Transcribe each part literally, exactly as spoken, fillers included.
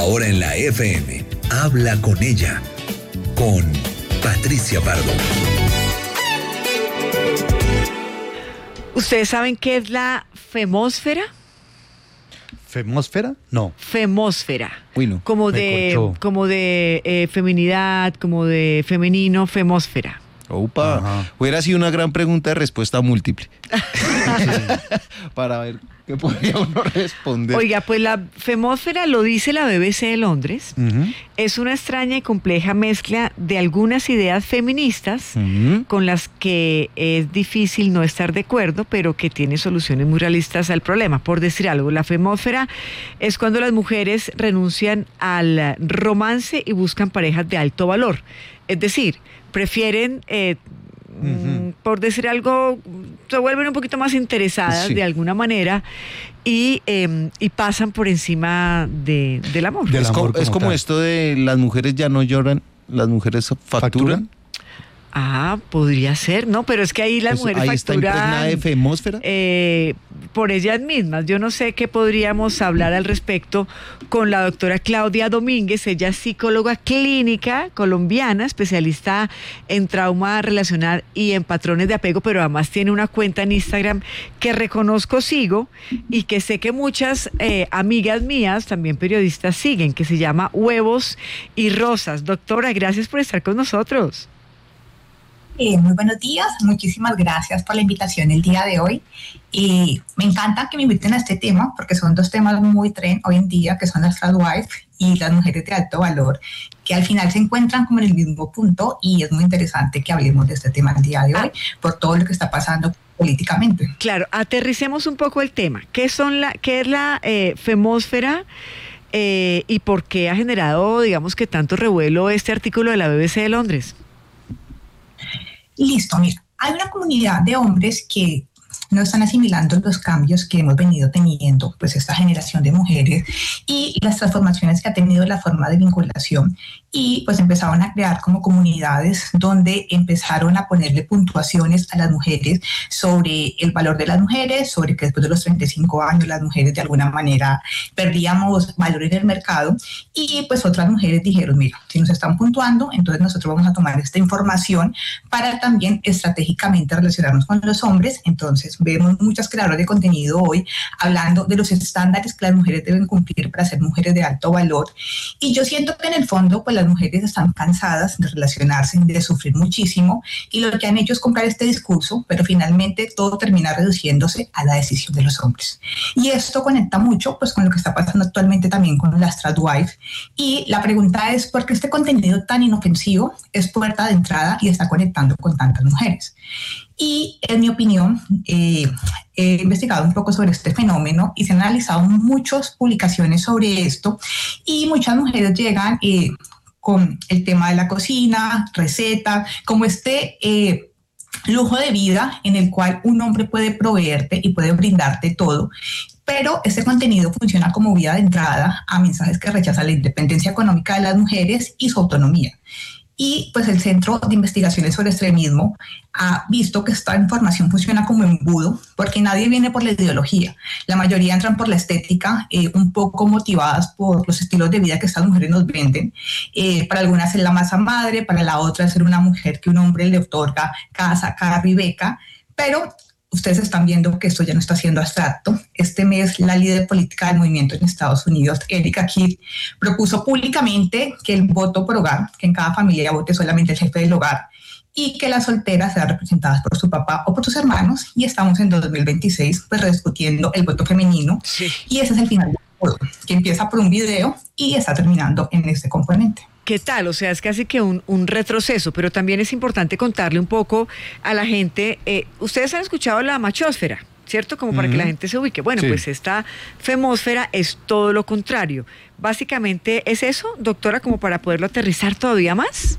Ahora en la F M, habla con ella, con Patricia Pardo. ¿Ustedes saben qué es la femósfera? ¿Femósfera? No. Femósfera. Uy, no. Como de, como de eh, feminidad, como de femenino, femósfera. Opa, ajá. Hubiera sido una gran pregunta de respuesta múltiple. Para ver qué podría uno responder. Oiga, pues la femósfera, lo dice la B B C de Londres, uh-huh. es una extraña y compleja mezcla de algunas ideas feministas uh-huh. con las que es difícil no estar de acuerdo, pero que tiene soluciones muy realistas al problema. Por decir algo, la femósfera es cuando las mujeres renuncian al romance y buscan parejas de alto valor. Es decir, prefieren, eh, uh-huh. por decir algo, se vuelven un poquito más interesadas sí. de alguna manera y, eh, y pasan por encima de, del amor. Del es amor como, como, es como esto de las mujeres ya no lloran, las mujeres facturan. ¿Facturan? Ah, podría ser, ¿no? Pero es que ahí las pues mujeres ahí facturan... Ahí está impregnada de femósfera. Eh, por ellas mismas. Yo no sé qué podríamos hablar al respecto con la doctora Claudia Domínguez. Ella es psicóloga clínica colombiana, especialista en trauma relacional y en patrones de apego, pero además tiene una cuenta en Instagram que reconozco sigo y que sé que muchas eh, amigas mías, también periodistas, siguen, que se llama Huevos y Rosas. Doctora, gracias por estar con nosotros. Eh, muy buenos días, muchísimas gracias por la invitación el día de hoy. Y me encanta que me inviten a este tema porque son dos temas muy tren hoy en día, que son las tradwives y las mujeres de alto valor, que al final se encuentran como en el mismo punto, y es muy interesante que hablemos de este tema el día de hoy por todo lo que está pasando políticamente. Claro, aterricemos un poco el tema. ¿Qué son la, qué es la eh, femósfera? Eh, ¿Y por qué ha generado, digamos, que tanto revuelo este artículo de la B B C de Londres? Listo, mira, hay una comunidad de hombres que no están asimilando los cambios que hemos venido teniendo, pues esta generación de mujeres y las transformaciones que ha tenido la forma de vinculación, y pues empezaron a crear como comunidades donde empezaron a ponerle puntuaciones a las mujeres sobre el valor de las mujeres, sobre que después de los treinta y cinco años las mujeres de alguna manera perdíamos valor en el mercado, y pues otras mujeres dijeron, mira, si nos están puntuando, entonces nosotros vamos a tomar esta información para también estratégicamente relacionarnos con los hombres. Entonces vemos muchas creadoras de contenido hoy hablando de los estándares que las mujeres deben cumplir para ser mujeres de alto valor, y yo siento que en el fondo pues las mujeres están cansadas de relacionarse, de sufrir muchísimo, y lo que han hecho es comprar este discurso, pero finalmente todo termina reduciéndose a la decisión de los hombres. Y esto conecta mucho pues con lo que está pasando actualmente también con las tradwives, y la pregunta es ¿por qué este contenido tan inofensivo es puerta de entrada y está conectando con tantas mujeres? Y en mi opinión, eh, he investigado un poco sobre este fenómeno y se han analizado muchas publicaciones sobre esto, y muchas mujeres llegan eh, con el tema de la cocina, receta, como este eh, lujo de vida en el cual un hombre puede proveerte y puede brindarte todo. Pero este contenido funciona como vía de entrada a mensajes que rechazan la independencia económica de las mujeres y su autonomía. Y pues el Centro de Investigaciones sobre Extremismo ha visto que esta información funciona como embudo, porque nadie viene por la ideología. La mayoría entran por la estética, eh, un poco motivadas por los estilos de vida que estas mujeres nos venden. Eh, para algunas es la masa madre, para la otra es ser una mujer que un hombre le otorga casa, carro y beca, pero ustedes están viendo que esto ya no está siendo abstracto. Este mes, la líder política del movimiento en Estados Unidos, Erika Kidd, propuso públicamente que el voto por hogar, que en cada familia vote solamente el jefe del hogar, y que las solteras sean representadas por su papá o por sus hermanos, y estamos en dos mil veintiséis pues rediscutiendo el voto femenino, sí. Y ese es el final del juego, que empieza por un video y está terminando en este componente. ¿Qué tal? O sea, es casi que un, un retroceso, pero también es importante contarle un poco a la gente. Eh, ustedes han escuchado la machósfera, ¿cierto? Como para uh-huh. que la gente se ubique. Bueno, sí. Pues esta femósfera es todo lo contrario. Básicamente, ¿es eso, doctora, como para poderlo aterrizar todavía más?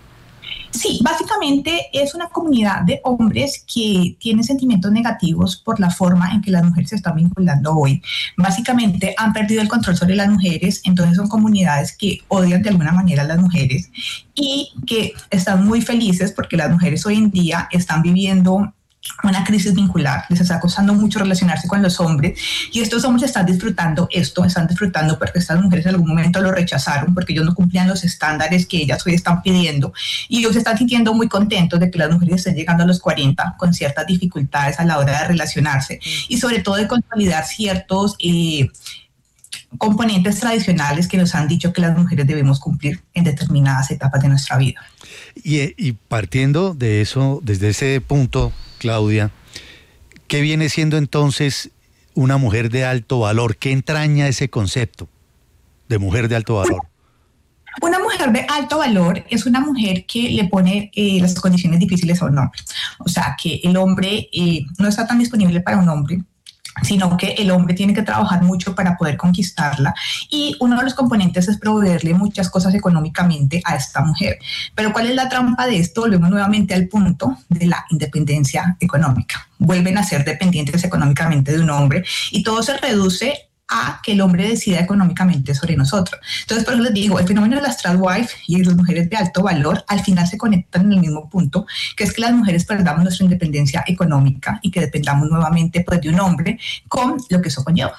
Sí, básicamente es una comunidad de hombres que tienen sentimientos negativos por la forma en que las mujeres se están vinculando hoy. Básicamente han perdido el control sobre las mujeres, entonces son comunidades que odian de alguna manera a las mujeres y que están muy felices porque las mujeres hoy en día están viviendo una crisis vincular, les está costando mucho relacionarse con los hombres y estos hombres están disfrutando esto, están disfrutando porque estas mujeres en algún momento lo rechazaron porque ellos no cumplían los estándares que ellas hoy están pidiendo y ellos se están sintiendo muy contentos de que las mujeres estén llegando a los cuarenta con ciertas dificultades a la hora de relacionarse y sobre todo de consolidar ciertos eh, componentes tradicionales que nos han dicho que las mujeres debemos cumplir en determinadas etapas de nuestra vida. Y, y partiendo de eso, desde ese punto, Claudia, ¿qué viene siendo entonces una mujer de alto valor? ¿Qué entraña ese concepto de mujer de alto valor? Una mujer de alto valor es una mujer que le pone eh, las condiciones difíciles a un hombre. O sea, que el hombre eh, no está tan disponible para un hombre, sino que el hombre tiene que trabajar mucho para poder conquistarla y uno de los componentes es proveerle muchas cosas económicamente a esta mujer. Pero ¿cuál es la trampa de esto? Volvemos nuevamente al punto de la independencia económica. Vuelven a ser dependientes económicamente de un hombre y todo se reduce a que el hombre decida económicamente sobre nosotros. Entonces, por eso les digo, el fenómeno de las tradwife y las mujeres de alto valor al final se conectan en el mismo punto, que es que las mujeres perdamos nuestra independencia económica y que dependamos nuevamente pues, de un hombre con lo que eso conlleva.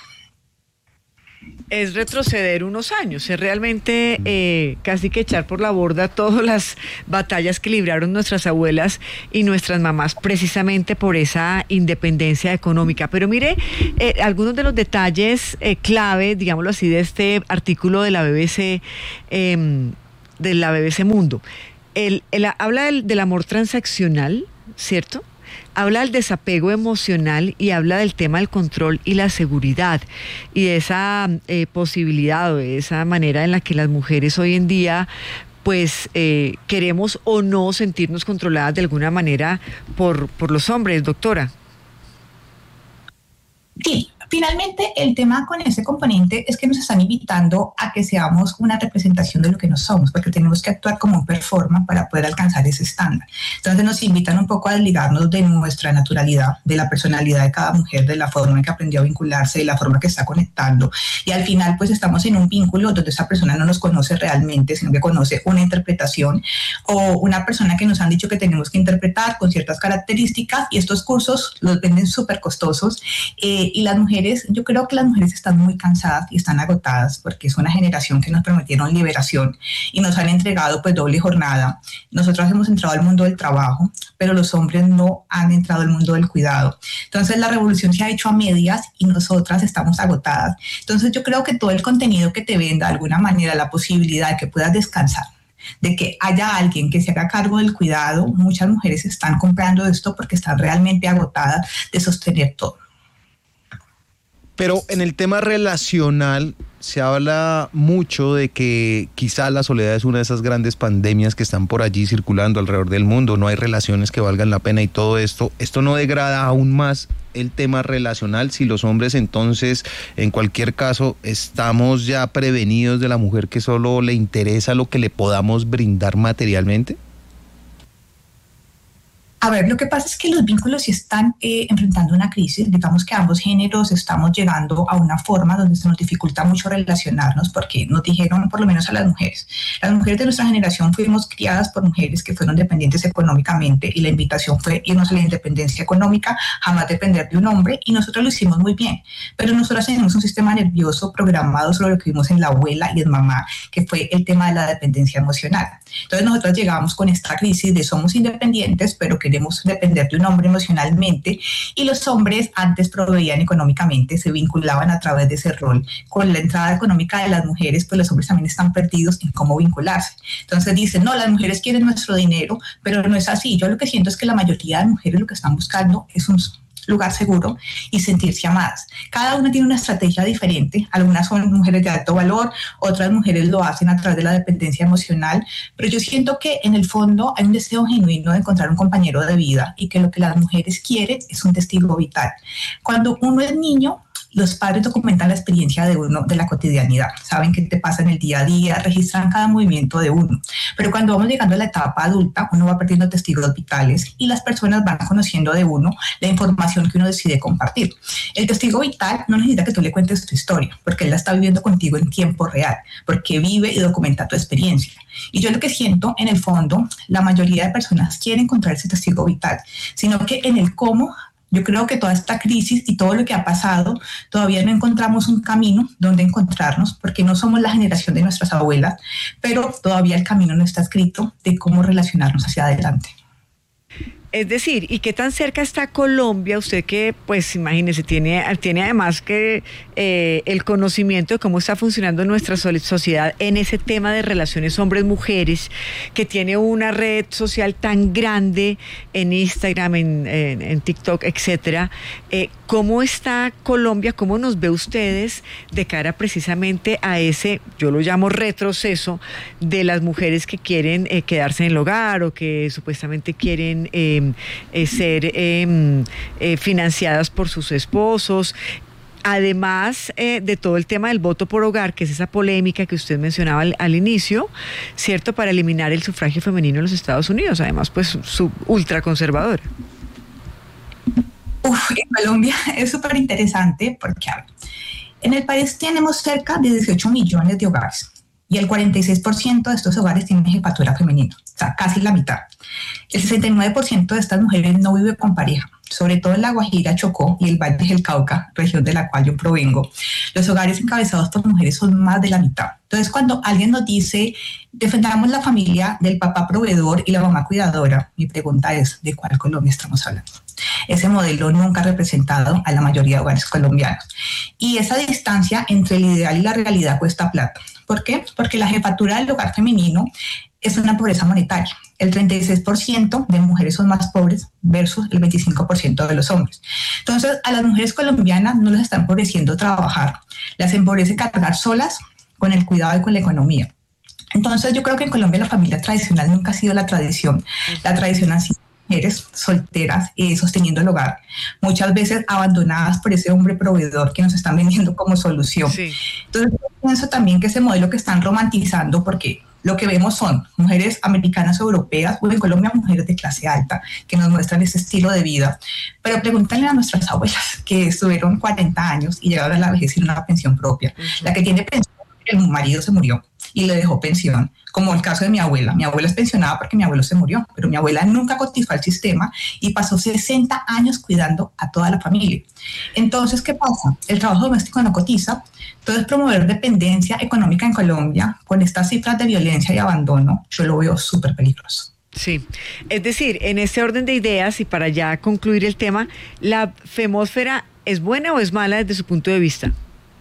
Es retroceder unos años, es realmente eh, casi que echar por la borda todas las batallas que libraron nuestras abuelas y nuestras mamás precisamente por esa independencia económica. Pero mire, eh, algunos de los detalles eh, clave, digámoslo así, de este artículo de la B B C, eh, de la B B C Mundo. El, el, habla del, del amor transaccional, ¿cierto? Habla del desapego emocional y habla del tema del control y la seguridad y de esa eh, posibilidad o de esa manera en la que las mujeres hoy en día pues eh, queremos o no sentirnos controladas de alguna manera por, por los hombres, doctora. Sí. Finalmente, el tema con ese componente es que nos están invitando a que seamos una representación de lo que no somos, porque tenemos que actuar como un performance para poder alcanzar ese estándar. Entonces nos invitan un poco a desligarnos de nuestra naturalidad, de la personalidad de cada mujer, de la forma en que aprendió a vincularse, de la forma que está conectando. Y al final, pues estamos en un vínculo donde esa persona no nos conoce realmente, sino que conoce una interpretación o una persona que nos han dicho que tenemos que interpretar con ciertas características y estos cursos los venden súper costosos eh, y las mujeres yo creo que las mujeres están muy cansadas y están agotadas porque es una generación que nos prometieron liberación y nos han entregado pues doble jornada. Nosotros hemos entrado al mundo del trabajo, pero los hombres no han entrado al mundo del cuidado. Entonces la revolución se ha hecho a medias y nosotras estamos agotadas. Entonces yo creo que todo el contenido que te venda de alguna manera la posibilidad de que puedas descansar, de que haya alguien que se haga cargo del cuidado, muchas mujeres están comprando esto porque están realmente agotadas de sostener todo. Pero en el tema relacional se habla mucho de que quizá la soledad es una de esas grandes pandemias que están por allí circulando alrededor del mundo, no hay relaciones que valgan la pena y todo esto. ¿Esto no degrada aún más el tema relacional si los hombres entonces, en cualquier caso, estamos ya prevenidos de la mujer que solo le interesa lo que le podamos brindar materialmente? A ver, lo que pasa es que los vínculos sí están eh, enfrentando una crisis. Digamos que ambos géneros estamos llegando a una forma donde se nos dificulta mucho relacionarnos porque nos dijeron, por lo menos a las mujeres, las mujeres de nuestra generación fuimos criadas por mujeres que fueron dependientes económicamente y la invitación fue irnos a la independencia económica, jamás depender de un hombre y nosotros lo hicimos muy bien. Pero nosotros tenemos un sistema nervioso programado sobre lo que vimos en la abuela y en mamá, que fue el tema de la dependencia emocional. Entonces nosotros llegamos con esta crisis de somos independientes, pero que queremos depender de un hombre emocionalmente y los hombres antes proveían económicamente, se vinculaban a través de ese rol. Con la entrada económica de las mujeres, pues los hombres también están perdidos en cómo vincularse. Entonces dicen, no, las mujeres quieren nuestro dinero, pero no es así. Yo lo que siento es que la mayoría de mujeres lo que están buscando es un lugar seguro y sentirse amadas. Cada una tiene una estrategia diferente, algunas son mujeres de alto valor, otras mujeres lo hacen a través de la dependencia emocional, pero yo siento que en el fondo hay un deseo genuino de encontrar un compañero de vida y que lo que las mujeres quieren es un testigo vital. Cuando uno es niño, los padres documentan la experiencia de uno, de la cotidianidad, saben qué te pasa en el día a día, registran cada movimiento de uno. Pero cuando vamos llegando a la etapa adulta, uno va perdiendo testigos vitales y las personas van conociendo de uno la información que uno decide compartir. El testigo vital no necesita que tú le cuentes tu historia, porque él la está viviendo contigo en tiempo real, porque vive y documenta tu experiencia. Y yo lo que siento, en el fondo, la mayoría de personas quieren encontrar ese testigo vital, sino que en el cómo, yo creo que toda esta crisis y todo lo que ha pasado, todavía no encontramos un camino donde encontrarnos, porque no somos la generación de nuestras abuelas, pero todavía el camino no está escrito de cómo relacionarnos hacia adelante. Es decir, ¿y qué tan cerca está Colombia? Usted que, pues, imagínese, tiene, tiene además que eh, el conocimiento de cómo está funcionando nuestra sociedad en ese tema de relaciones hombres-mujeres, que tiene una red social tan grande en Instagram, en, en, en TikTok, etcétera. Eh, ¿Cómo está Colombia? ¿Cómo nos ve ustedes de cara precisamente a ese, yo lo llamo retroceso, de las mujeres que quieren eh, quedarse en el hogar o que supuestamente quieren Eh, Eh, ser eh, eh, financiadas por sus esposos? Además eh, de todo el tema del voto por hogar, que es esa polémica que usted mencionaba al, al inicio, ¿cierto? Para eliminar el sufragio femenino en los Estados Unidos, además pues su ultraconservadora. Uf, en Colombia es súper interesante porque a ver, en el país tenemos cerca de dieciocho millones de hogares y el cuarenta y seis por ciento de estos hogares tienen jefatura femenina, o sea, casi la mitad. El sesenta y nueve por ciento de estas mujeres no vive con pareja, sobre todo en La Guajira, Chocó y el Valle del Cauca, región de la cual yo provengo. Los hogares encabezados por mujeres son más de la mitad. Entonces, cuando alguien nos dice, defendamos la familia del papá proveedor y la mamá cuidadora, mi pregunta es, ¿de cuál Colombia estamos hablando? Ese modelo nunca ha representado a la mayoría de hogares colombianos. Y esa distancia entre el ideal y la realidad cuesta plata. ¿Por qué? Porque la jefatura del hogar femenino es una pobreza monetaria. El treinta y seis por ciento de mujeres son más pobres versus el veinticinco por ciento de los hombres. Entonces, a las mujeres colombianas no les está empobreciendo trabajar, las empobrece cargar solas con el cuidado y con la economía. Entonces, yo creo que en Colombia la familia tradicional nunca ha sido la tradición. La tradición ha sido mujeres solteras eh, sosteniendo el hogar, muchas veces abandonadas por ese hombre proveedor que nos están vendiendo como solución. Sí. Entonces, yo pienso también que ese modelo que están romantizando, porque lo que vemos son mujeres americanas o europeas, o en Colombia mujeres de clase alta, que nos muestran ese estilo de vida. Pero pregúntenle a nuestras abuelas, que estuvieron cuarenta años y llegaron a la vejez sin una pensión propia. Uh-huh. La que tiene pensión, el marido se murió y le dejó pensión, como el caso de mi abuela. Mi abuela es pensionada porque mi abuelo se murió, pero mi abuela nunca cotizó al sistema y pasó sesenta años cuidando a toda la familia. Entonces, ¿qué pasa? El trabajo doméstico no cotiza. Entonces, promover dependencia económica en Colombia con estas cifras de violencia y abandono, yo lo veo súper peligroso. Sí, es decir, en este orden de ideas y para ya concluir el tema, ¿la femósfera es buena o es mala desde su punto de vista?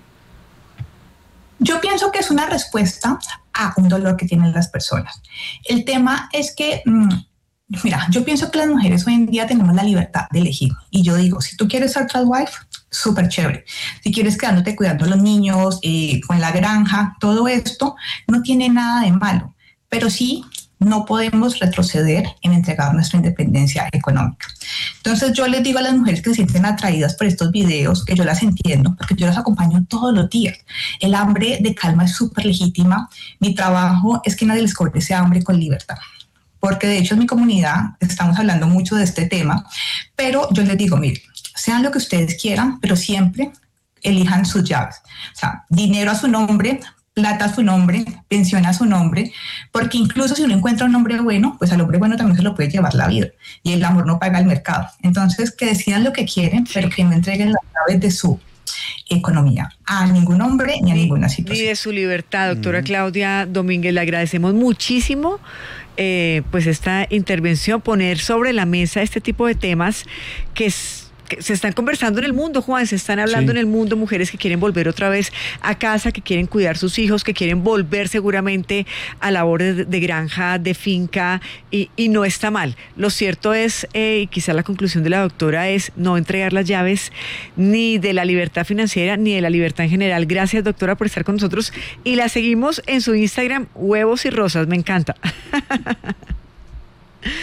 Yo pienso que es una respuesta a un dolor que tienen las personas. El tema es que, mira, yo pienso que las mujeres hoy en día tenemos la libertad de elegir. Y yo digo, si tú quieres ser tradwife, súper chévere. Si quieres quedándote cuidando a los niños, eh, con la granja, todo esto no tiene nada de malo. Pero sí, no podemos retroceder en entregar nuestra independencia económica. Entonces yo les digo a las mujeres que se sienten atraídas por estos videos, que yo las entiendo, porque yo las acompaño todos los días. El hambre de calma es súper legítima. Mi trabajo es que nadie les cobre ese hambre con libertad. Porque de hecho en mi comunidad estamos hablando mucho de este tema, pero yo les digo, miren, sean lo que ustedes quieran, pero siempre elijan sus llaves. O sea, dinero a su nombre, plata a su nombre, pensión a su nombre, porque incluso si uno encuentra un hombre bueno, pues al hombre bueno también se lo puede llevar la vida y el amor no paga el mercado. Entonces, que decidan lo que quieren, pero que no entreguen las llaves de su economía a ningún hombre ni a ni, ninguna situación. Ni de su libertad, doctora mm. Claudia Domínguez, le agradecemos muchísimo eh, pues esta intervención, poner sobre la mesa este tipo de temas que es que se están conversando en el mundo, Juan, se están hablando sí. en el mundo, mujeres que quieren volver otra vez a casa, que quieren cuidar sus hijos, que quieren volver seguramente a labores de, de granja, de finca, y, y no está mal. Lo cierto es, eh, y quizá la conclusión de la doctora es no entregar las llaves ni de la libertad financiera ni de la libertad en general. Gracias, doctora, por estar con nosotros, y la seguimos en su Instagram, Huevos y Rosas, me encanta.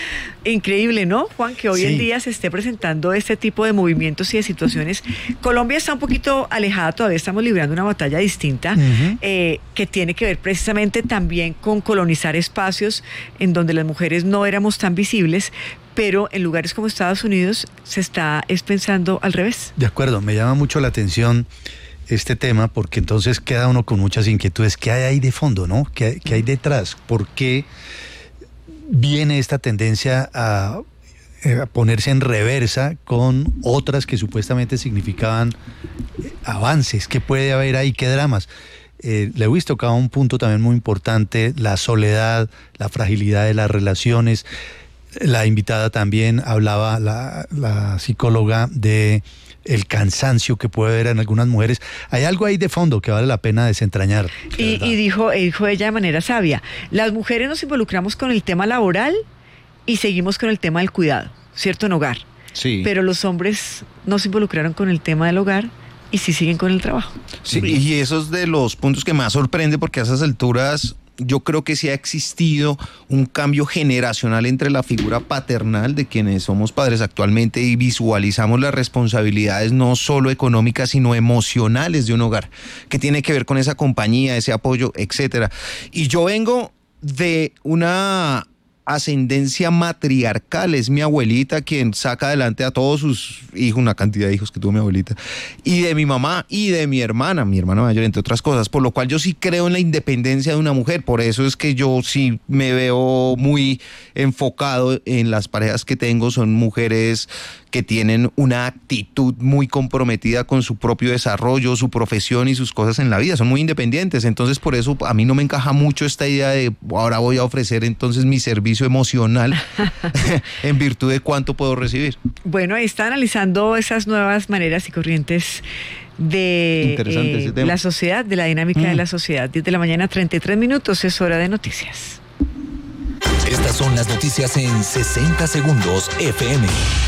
Increíble, ¿no, Juan? Que hoy Sí. en día se esté presentando este tipo de movimientos y de situaciones. Colombia está un poquito alejada, todavía estamos librando una batalla distinta, Ujú. eh, que tiene que ver precisamente también con colonizar espacios en donde las mujeres no éramos tan visibles, pero en lugares como Estados Unidos se está es pensando al revés. De acuerdo, me llama mucho la atención este tema porque entonces queda uno con muchas inquietudes. ¿Qué hay ahí de fondo, no? ¿Qué, qué hay detrás? ¿Por qué viene esta tendencia a, eh, a ponerse en reversa con otras que supuestamente significaban eh, avances? ¿Qué puede haber ahí? ¿Qué dramas? Eh, Lewis tocaba un punto también muy importante, la soledad, la fragilidad de las relaciones. La invitada también hablaba, la, la psicóloga, de el cansancio que puede haber en algunas mujeres. Hay algo ahí de fondo que vale la pena desentrañar. Y, y dijo, dijo ella de manera sabia, las mujeres nos involucramos con el tema laboral y seguimos con el tema del cuidado, ¿cierto? En hogar. Sí. Pero los hombres no se involucraron con el tema del hogar y sí siguen con el trabajo. Sí, y eso es de los puntos que más sorprende porque a esas alturas yo creo que sí ha existido un cambio generacional entre la figura paternal de quienes somos padres actualmente y visualizamos las responsabilidades no solo económicas sino emocionales de un hogar, que tiene que ver con esa compañía, ese apoyo, etcétera. Y yo vengo de una ascendencia matriarcal, es mi abuelita quien saca adelante a todos sus hijos, una cantidad de hijos que tuvo mi abuelita, y de mi mamá y de mi hermana, mi hermana mayor, entre otras cosas, por lo cual yo sí creo en la independencia de una mujer, por eso es que yo sí me veo muy enfocado en las parejas que tengo, son mujeres que tienen una actitud muy comprometida con su propio desarrollo, su profesión y sus cosas en la vida, son muy independientes, entonces por eso a mí no me encaja mucho esta idea de ahora voy a ofrecer entonces mi servicio emocional en virtud de cuánto puedo recibir. Bueno, ahí está analizando esas nuevas maneras y corrientes de Interesante ese eh, tema. la sociedad, de la dinámica Mm. de la sociedad. diez de la mañana, treinta y tres minutos, es hora de noticias. Estas son las noticias en sesenta segundos F M.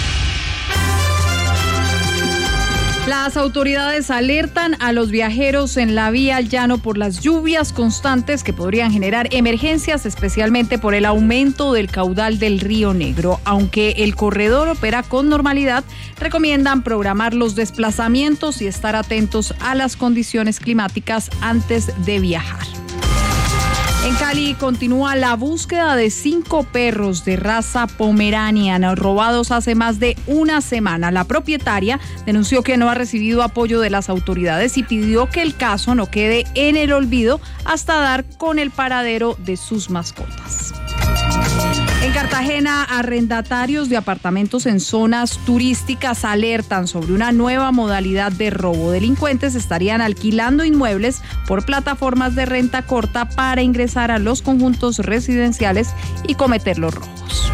Las autoridades alertan a los viajeros en la vía al llano por las lluvias constantes que podrían generar emergencias, especialmente por el aumento del caudal del Río Negro. Aunque el corredor opera con normalidad, recomiendan programar los desplazamientos y estar atentos a las condiciones climáticas antes de viajar. En Cali continúa la búsqueda de cinco perros de raza Pomeranian robados hace más de una semana. La propietaria denunció que no ha recibido apoyo de las autoridades y pidió que el caso no quede en el olvido hasta dar con el paradero de sus mascotas. En Cartagena, arrendatarios de apartamentos en zonas turísticas alertan sobre una nueva modalidad de robo. Delincuentes estarían alquilando inmuebles por plataformas de renta corta para ingresar a los conjuntos residenciales y cometer los robos.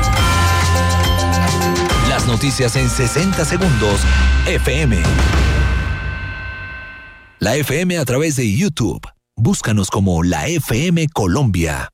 Las noticias en sesenta segundos F M. La F M a través de YouTube. Búscanos como la F M Colombia.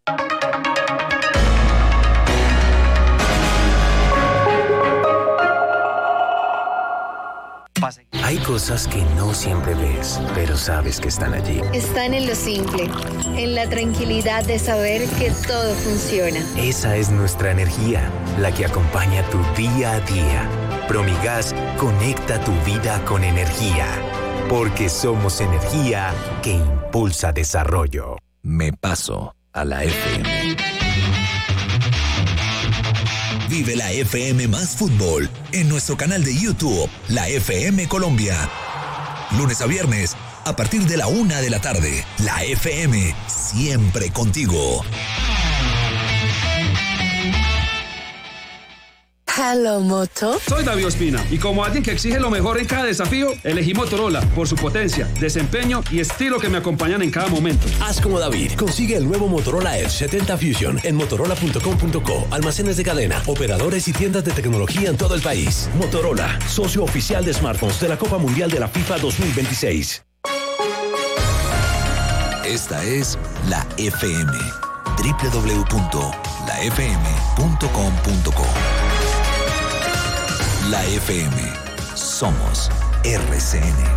Hay cosas que no siempre ves, pero sabes que están allí. Están en lo simple, en la tranquilidad de saber que todo funciona. Esa es nuestra energía, la que acompaña tu día a día. Promigas conecta tu vida con energía, porque somos energía que impulsa desarrollo. Me paso a la F M. Vive la F M más fútbol en nuestro canal de YouTube, la F M Colombia. Lunes a viernes, a partir de la una de la tarde, la F M, siempre contigo. Hello, Moto. Soy David Ospina y como alguien que exige lo mejor en cada desafío, elegí Motorola por su potencia, desempeño y estilo que me acompañan en cada momento. Haz como David. Consigue el nuevo Motorola Edge setenta Fusion en motorola punto com punto co. Almacenes de cadena, operadores y tiendas de tecnología en todo el país. Motorola, socio oficial de smartphones de la Copa Mundial de la FIFA dos mil veintiséis. Esta es la F M. doble u doble u doble u punto la f m punto com punto co. La F M. Somos R C N.